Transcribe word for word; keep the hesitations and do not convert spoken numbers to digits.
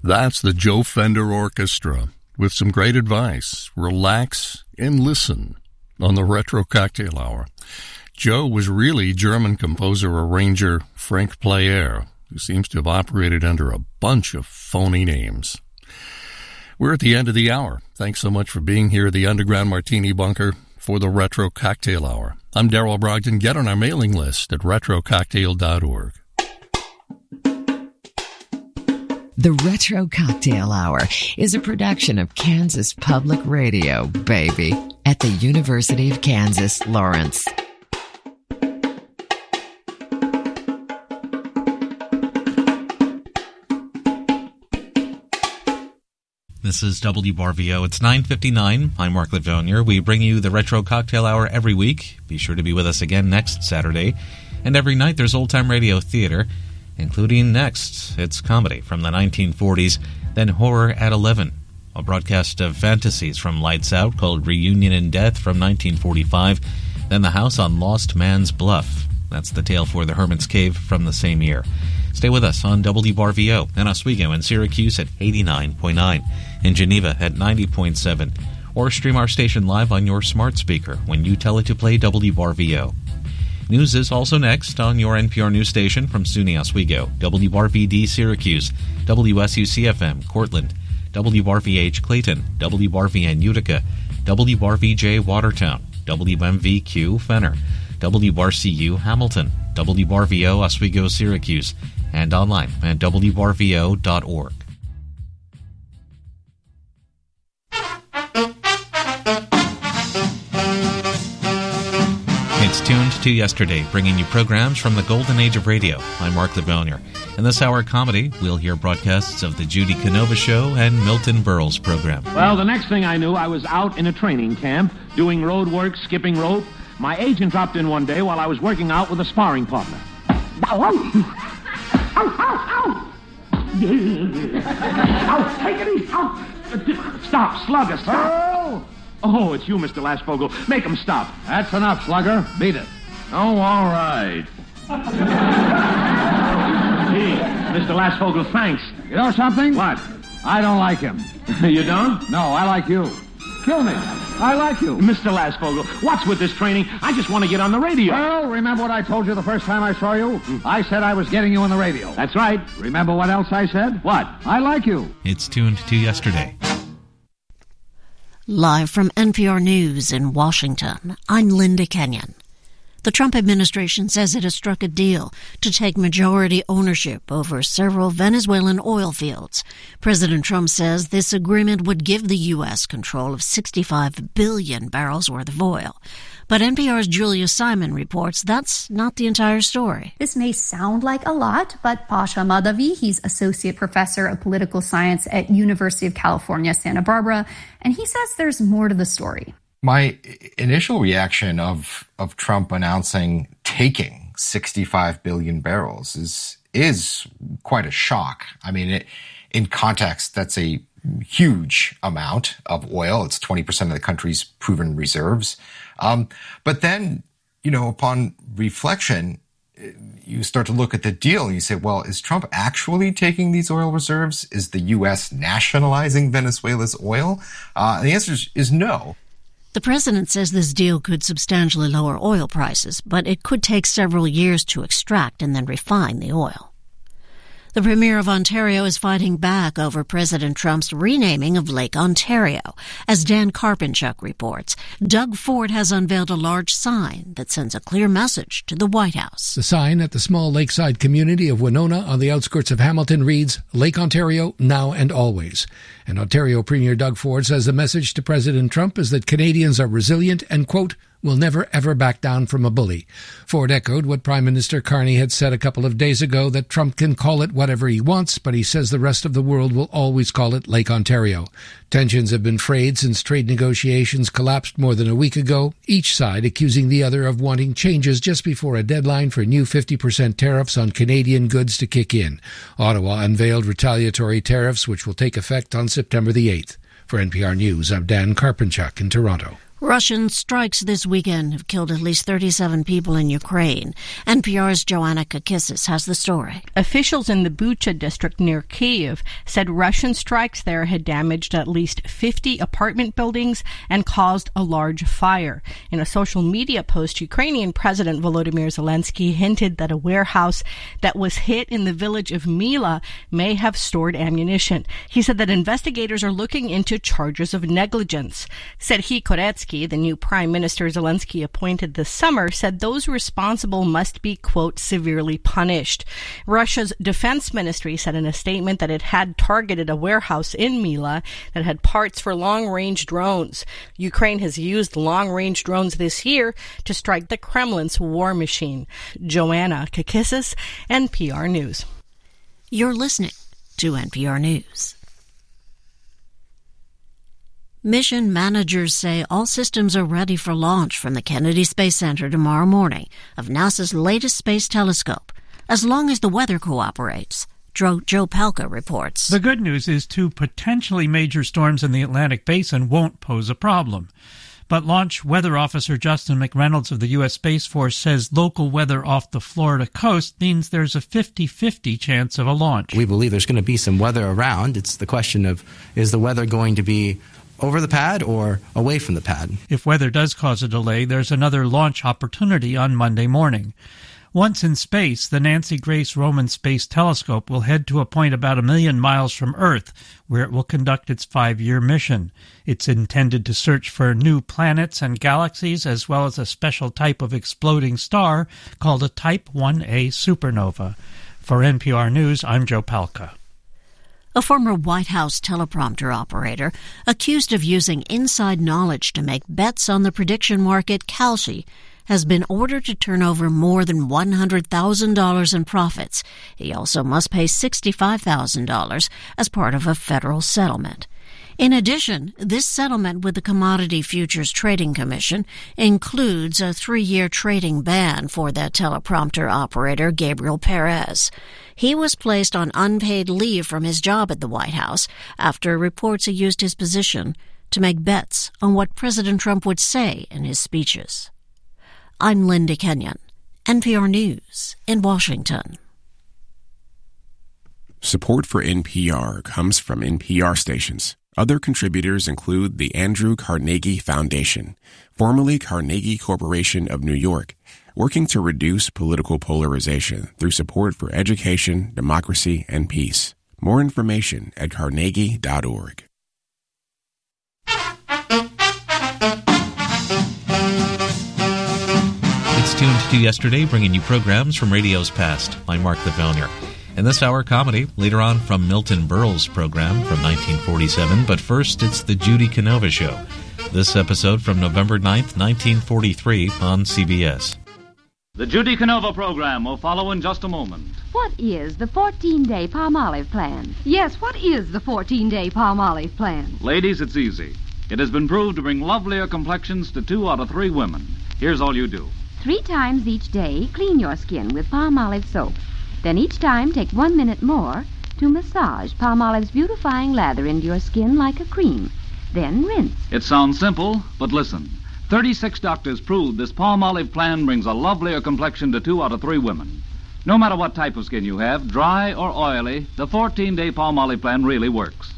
That's the Joe Fender Orchestra with some great advice. Relax and listen on the Retro Cocktail Hour. Joe was really German composer-arranger Frank Player, who seems to have operated under a bunch of phony names. We're at the end of the hour. Thanks so much for being here at the Underground Martini Bunker for the Retro Cocktail Hour. I'm Darrell Brogdon. Get on our mailing list at retro cocktail dot org. The Retro Cocktail Hour is a production of Kansas Public Radio, baby, at the University of Kansas, Lawrence. This is W B R V O. It's nine fifty-nine. I'm Mark Livonier. We bring you the Retro Cocktail Hour every week. Be sure to be with us again next Saturday. And every night there's old-time radio theater, including next. It's comedy from the nineteen forties, then horror at eleven. A broadcast of fantasies from Lights Out called Reunion in Death from nineteen forty-five, then The House on Lost Man's Bluff. That's the tale for The Hermit's Cave from the same year. Stay with us on W B R V O in Oswego and Syracuse at eighty-nine point nine, in Geneva at ninety point seven, or stream our station live on your smart speaker when you tell it to play W B R V O. News is also next on your N P R news station from SUNY Oswego, W B R V D Syracuse, W S U C F M Cortland, W B R V H Clayton, W B R V N Utica, W B R V J Watertown, W M V Q Fenner, W B R C U Hamilton, W B R V O Oswego Syracuse, and online at W B R V O dot org. It's Tuned to Yesterday, bringing you programs from the golden age of radio. I'm Mark Livonier. In this hour comedy, we'll hear broadcasts of the Judy Canova Show and Milton Berle's program. Well, the next thing I knew, I was out in a training camp, doing road work, skipping rope. My agent dropped in one day while I was working out with a sparring partner. Ow, ow, ow, take it easy. Ow. Stop, Slugger, stop. Earl! Oh, it's you, Mister Lashvogel. Make him stop. That's enough, Slugger. Beat it. Oh, all right. Gee, Mister Lashvogel, thanks. You know something? What? I don't like him. You don't? No, I like you. Kill me. I like you. Mister Lashvogel, what's with this training? I just want to get on the radio. Well, remember what I told you the first time I saw you? Mm. I said I was getting you on the radio. That's right. Remember what else I said? What? I like you. It's Tuned to Yesterday. Live from N P R News in Washington, I'm Linda Kenyon. The Trump administration says it has struck a deal to take majority ownership over several Venezuelan oil fields. President Trump says this agreement would give the U S control of sixty-five billion barrels worth of oil. But N P R's Julia Simon reports that's not the entire story. This may sound like a lot, but Pasha Madhavi, he's associate professor of political science at University of California, Santa Barbara, and he says there's more to the story. My initial reaction of of Trump announcing taking sixty-five billion barrels is is quite a shock. I mean, it, in context, that's a huge amount of oil. It's twenty percent of the country's proven reserves. Um, but then, you know, upon reflection, you start to look at the deal and you say, well, is Trump actually taking these oil reserves? Is the U S nationalizing Venezuela's oil? Uh, the answer is, is no. The president says this deal could substantially lower oil prices, but it could take several years to extract and then refine the oil. The Premier of Ontario is fighting back over President Trump's renaming of Lake Ontario. As Dan Karpinchuk reports, Doug Ford has unveiled a large sign that sends a clear message to the White House. The sign at the small lakeside community of Winona on the outskirts of Hamilton reads, Lake Ontario, now and always. And Ontario Premier Doug Ford says the message to President Trump is that Canadians are resilient and, quote, will never ever back down from a bully. Ford echoed what Prime Minister Carney had said a couple of days ago, that Trump can call it whatever he wants, but he says the rest of the world will always call it Lake Ontario. Tensions have been frayed since trade negotiations collapsed more than a week ago, each side accusing the other of wanting changes just before a deadline for new fifty percent tariffs on Canadian goods to kick in. Ottawa unveiled retaliatory tariffs which will take effect on September the eighth. For N P R News, I'm Dan Karpinchuk in Toronto. Russian strikes this weekend have killed at least thirty-seven people in Ukraine. N P R's Joanna Kakissis has the story. Officials in the Bucha district near Kyiv said Russian strikes there had damaged at least fifty apartment buildings and caused a large fire. In a social media post, Ukrainian President Volodymyr Zelensky hinted that a warehouse that was hit in the village of Mila may have stored ammunition. He said that investigators are looking into charges of negligence. Serhiy Koretsky, the new prime minister Zelensky appointed this summer, said those responsible must be, quote, severely punished. Russia's defense ministry said in a statement that it had targeted a warehouse in Mila that had parts for long-range drones. Ukraine has used long-range drones this year to strike the Kremlin's war machine. Joanna Kakissis, N P R News. You're listening to N P R News. Mission managers say all systems are ready for launch from the Kennedy Space Center tomorrow morning of NASA's latest space telescope, as long as the weather cooperates. Joe, Joe Palca reports. The good news is two potentially major storms in the Atlantic Basin won't pose a problem. But Launch Weather Officer Justin McReynolds of the U S Space Force says local weather off the Florida coast means there's a fifty-fifty chance of a launch. We believe there's going to be some weather around. It's the question of, is the weather going to be over the pad or away from the pad? If weather does cause a delay, there's another launch opportunity on Monday morning. Once in space, the Nancy Grace Roman Space Telescope will head to a point about a million miles from Earth, where it will conduct its five-year mission. It's intended to search for new planets and galaxies, as well as a special type of exploding star called a Type one A supernova. For N P R News, I'm Joe Palca. A former White House teleprompter operator accused of using inside knowledge to make bets on the prediction market Kalshi has been ordered to turn over more than one hundred thousand dollars in profits. He also must pay sixty-five thousand dollars as part of a federal settlement. In addition, this settlement with the Commodity Futures Trading Commission includes a three-year trading ban for that teleprompter operator, Gabriel Perez. He was placed on unpaid leave from his job at the White House after reports he used his position to make bets on what President Trump would say in his speeches. I'm Linda Kenyon, N P R News in Washington. Support for N P R comes from N P R stations. Other contributors include the Andrew Carnegie Foundation, formerly Carnegie Corporation of New York, working to reduce political polarization through support for education, democracy, and peace. More information at carnegie dot org. It's Tuned to Yesterday, bringing you programs from radio's past. I'm Mark Lavonia. In this hour, comedy, later on from Milton Berle's program from nineteen forty-seven, but first it's the Judy Canova Show. This episode from November ninth, nineteen forty-three on C B S. The Judy Canova program will follow in just a moment. What is the fourteen-day Palmolive plan? Yes, what is the fourteen-day Palmolive plan? Ladies, it's easy. It has been proved to bring lovelier complexions to two out of three women. Here's all you do. Three times each day, clean your skin with Palmolive soap. Then each time, take one minute more to massage Palmolive's beautifying lather into your skin like a cream. Then rinse. It sounds simple, but listen. thirty-six doctors proved this Palmolive plan brings a lovelier complexion to two out of three women. No matter what type of skin you have, dry or oily, the fourteen-day Palmolive plan really works.